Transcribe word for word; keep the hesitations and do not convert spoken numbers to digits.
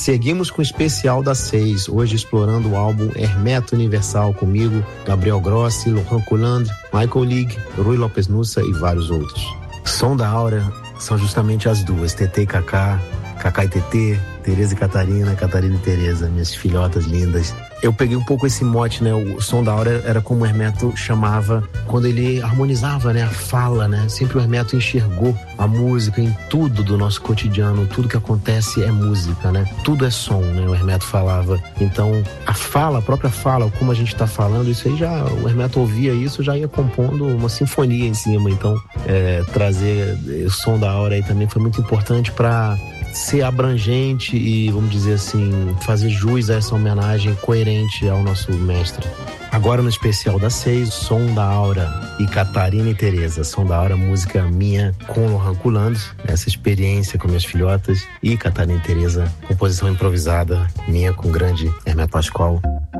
Seguimos com o especial das seis, hoje explorando o álbum Hermeto Universal comigo, Gabriel Grossi, Laurent Couland, Michael League, Rui Lopes Nussa e vários outros. Som da Aura são justamente as duas, Tetê e Cacá, Cacá e Tetê, Tereza e Catarina, Catarina e Tereza, minhas filhotas lindas. Eu peguei um pouco esse mote, né? O Som da Aura era como o Hermeto chamava quando ele harmonizava, né? A fala, né? Sempre o Hermeto enxergou a música em tudo do nosso cotidiano, tudo que acontece é música, né? Tudo é som, né? O Hermeto falava. Então, a fala, a própria fala, como a gente tá falando, isso aí já, o Hermeto ouvia isso, já ia compondo uma sinfonia em cima. Então, é, trazer o Som da Aura aí também foi muito importante para ser abrangente e, vamos dizer assim, fazer jus a essa homenagem coerente ao nosso mestre. Agora no especial das seis, Som da Aura e Catarina e Tereza. Som da Aura, música minha com Laurent Couland, essa experiência com minhas filhotas, e Catarina e Tereza, composição improvisada minha com o grande Hermeto Pascoal.